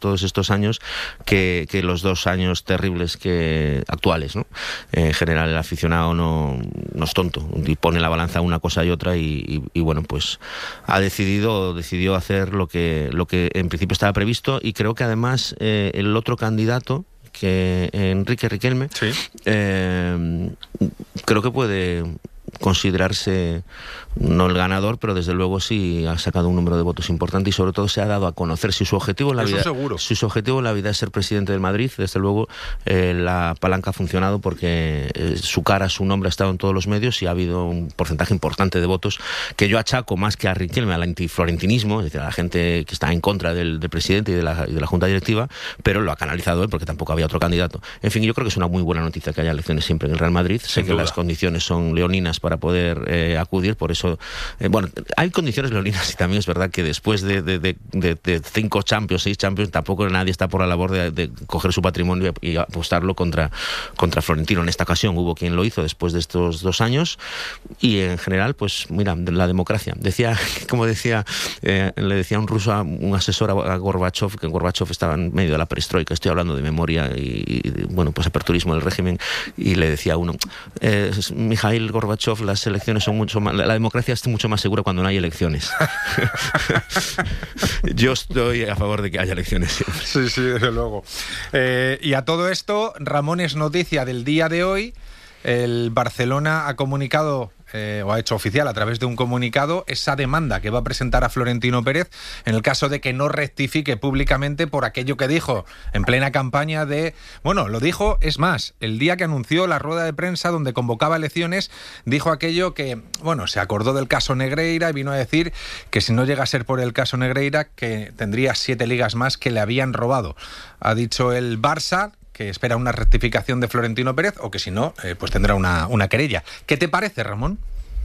todos estos años que los 2 años terribles actuales, ¿no? En general el aficionado no es tonto y pone la balanza una cosa y otra y bueno, pues decidió hacer lo que en principio estaba previsto, y creo que además el otro candidato, que Enrique Riquelme, sí, creo que puede considerarse no el ganador, pero desde luego sí ha sacado un número de votos importante y sobre todo se ha dado a conocer. Si su objetivo en la vida, si su objetivo en la vida es ser presidente del Madrid, desde luego la palanca ha funcionado, porque su cara, su nombre ha estado en todos los medios y ha habido un porcentaje importante de votos que yo achaco más que a Riquelme, al antiflorentinismo, es decir, a la gente que está en contra del presidente y de la junta directiva, pero lo ha canalizado él porque tampoco había otro candidato. En fin, yo creo que es una muy buena noticia que haya elecciones siempre en el Real Madrid. Sé que las condiciones son leoninas para poder acudir, por eso bueno, hay condiciones leoninas, y también es verdad que después de 5 Champions, 6 Champions, tampoco nadie está por la labor de coger su patrimonio y apostarlo contra Florentino. En esta ocasión hubo quien lo hizo después de estos 2 años, y en general, pues mira, la democracia. Le decía un ruso, un asesor a Gorbachev, que Gorbachev estaba en medio de la perestroika, estoy hablando de memoria y bueno, pues aperturismo del régimen, y le decía a uno, Mikhail Gorbachev, las elecciones son mucho más, la democracia es mucho más segura cuando no hay elecciones. Yo estoy a favor de que haya elecciones siempre. Sí, desde luego. Y a todo esto, Ramón, es noticia del día de hoy. El Barcelona ha comunicado, o ha hecho oficial a través de un comunicado, esa demanda que va a presentar a Florentino Pérez en el caso de que no rectifique públicamente por aquello que dijo en plena campaña lo dijo, es más, el día que anunció la rueda de prensa donde convocaba elecciones, dijo aquello que, se acordó del caso Negreira y vino a decir que si no llega a ser por el caso Negreira, que tendría 7 ligas más que le habían robado. Ha dicho el Barça que espera una rectificación de Florentino Pérez, o que si no, pues tendrá una querella. ¿Qué te parece, Ramón?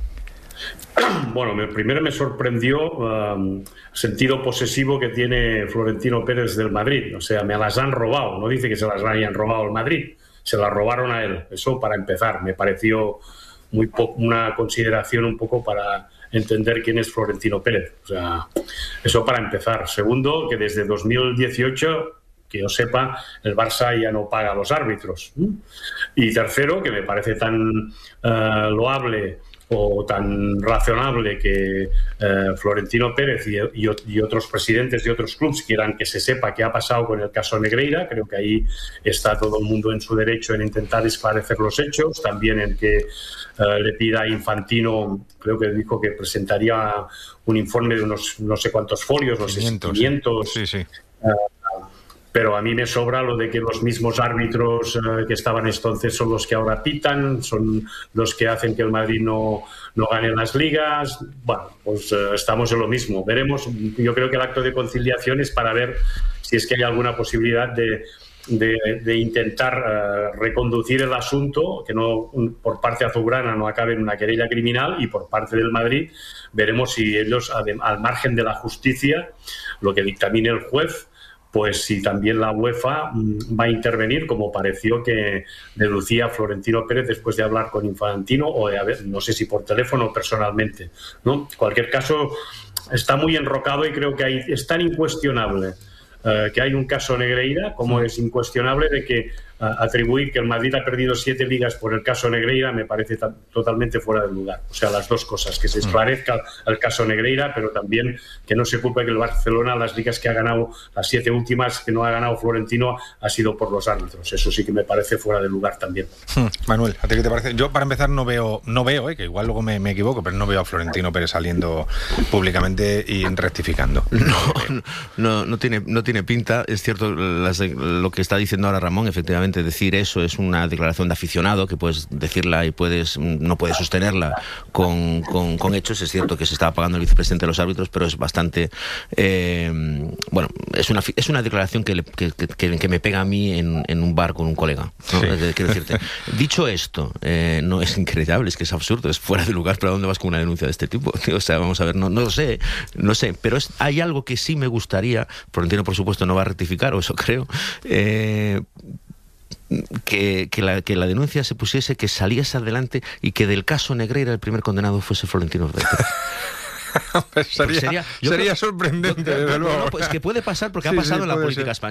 Bueno, primero me sorprendió el sentido posesivo que tiene Florentino Pérez del Madrid. O sea, me las han robado. No dice que se las hayan robado al Madrid, se las robaron a él. Eso para empezar. Me pareció una consideración un poco para entender quién es Florentino Pérez. O sea, eso para empezar. Segundo, que desde 2018... que yo sepa, el Barça ya no paga a los árbitros. Y tercero, que me parece tan loable o tan razonable que Florentino Pérez y otros presidentes de otros clubes quieran que se sepa qué ha pasado con el caso Negreira. Creo que ahí está todo el mundo en su derecho en intentar esclarecer los hechos, también en que le pida a Infantino, creo que dijo que presentaría un informe de unos no sé cuántos folios, no sé, 500. Sí. Pero a mí me sobra lo de que los mismos árbitros que estaban entonces son los que ahora pitan, son los que hacen que el Madrid no gane las ligas. Bueno, pues estamos en lo mismo. Veremos. Yo creo que el acto de conciliación es para ver si es que hay alguna posibilidad de intentar reconducir el asunto, que no por parte azulgrana no acabe en una querella criminal, y por parte del Madrid veremos si ellos, al margen de la justicia, lo que dictamine el juez, pues si también la UEFA va a intervenir, como pareció que deducía Florentino Pérez después de hablar con Infantino, o no sé si por teléfono o personalmente, ¿no? En cualquier caso, está muy enrocado, y creo que es tan incuestionable que hay un caso Negreira, como es incuestionable de que atribuir que el Madrid ha perdido 7 ligas por el caso Negreira me parece totalmente fuera de lugar. O sea, las dos cosas, que se esclarezca el caso Negreira, pero también que no se culpe que el Barcelona, las ligas que ha ganado, las 7 últimas que no ha ganado Florentino, ha sido por los árbitros. Eso sí que me parece fuera de lugar también. Manuel, ¿a ti qué te parece? Yo, para empezar, no veo, que igual luego me equivoco, pero no veo a Florentino Pérez saliendo públicamente y rectificando. No tiene pinta. Es cierto lo que está diciendo ahora Ramón. Efectivamente, decir eso es una declaración de aficionado, que puedes decirla y no puedes sostenerla con hechos. Es cierto que se estaba pagando el vicepresidente de los árbitros, pero es bastante es una declaración que me pega a mí en un bar con un colega, ¿no? Sí. Quiero decirte, dicho esto, no es increíble, es que es absurdo, es fuera de lugar. ¿Pero a dónde vas con una denuncia de este tipo? O sea, vamos a ver, no sé, pero hay algo que sí me gustaría. Florentino, por supuesto, no va a rectificar, o eso creo, que la denuncia se pusiese, que saliese adelante, y que del caso Negreira el primer condenado fuese Florentino Pérez. Sería sorprendente, desde luego. Pues que puede pasar, porque ha pasado en la política española.